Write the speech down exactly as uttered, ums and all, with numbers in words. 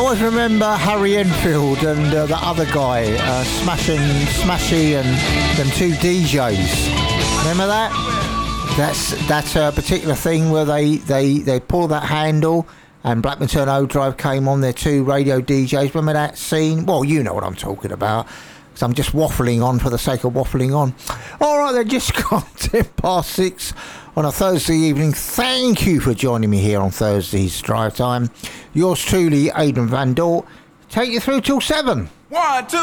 always remember Harry Enfield and uh, the other guy, uh, Smashing Smashy and them two D Js. Remember that? That's that's a particular thing where they, they, they pull that handle and Blackburn Turn Overdrive came on, their two radio D Js. Remember that scene? Well, you know what I'm talking about. So I'm just waffling on for the sake of waffling on. All right, then, just gone ten past six on a Thursday evening. Thank you for joining me here on Thursday's Drive Time. Yours truly, Aidan Van Dort. Take you through till seven. One, two.